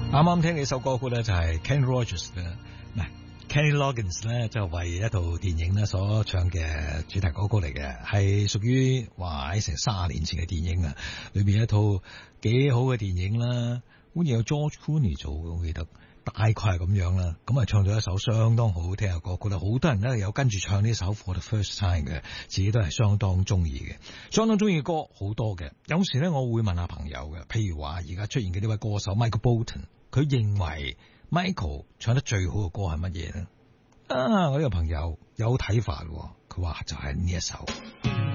啱啱聽嘅首歌曲咧就係 Kenny Rogers 嘅，唔係 Kenny Loggins 咧，就為一套電影咧所唱嘅主題歌曲嚟嘅，係屬於話喺成30年前嘅電影啊，裏邊一套幾好嘅電影啦，好似有 George Clooney 做嘅，我記得大概係咁樣啦。咁啊唱咗一首相當好聽嘅歌，覺得好多人咧有跟住唱呢首 For the First Time 嘅，自己都係相當中意嘅，相當中意嘅歌好多嘅。有時咧我會問下朋友嘅，譬如話而家出現嘅呢位歌手 Michael Bolton。佢認為 Michael 唱得最好嘅歌係乜嘢呢？我呢個朋友有睇法，佢話就係呢一首。